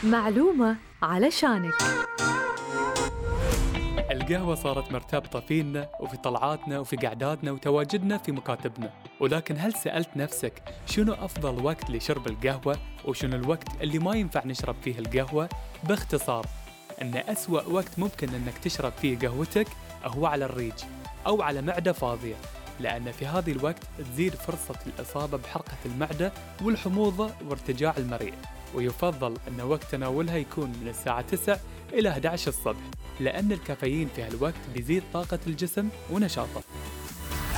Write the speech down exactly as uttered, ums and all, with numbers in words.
معلومة علشانك. القهوة صارت مرتبطة فينا وفي طلعاتنا وفي قعداتنا وتواجدنا في مكاتبنا، ولكن هل سألت نفسك شنو أفضل وقت لشرب القهوة وشنو الوقت اللي ما ينفع نشرب فيه القهوة؟ باختصار أن أسوأ وقت ممكن أنك تشرب فيه قهوتك هو على الريج أو على معدة فاضية، لأن في هذه الوقت تزيد فرصة الإصابة بحرقة المعدة والحموضة وارتجاع المريء. ويفضل أن وقت تناولها يكون من الساعة تسعة إلى أحد عشر الصبح، لأن الكافيين في هالوقت بيزيد طاقة الجسم ونشاطه.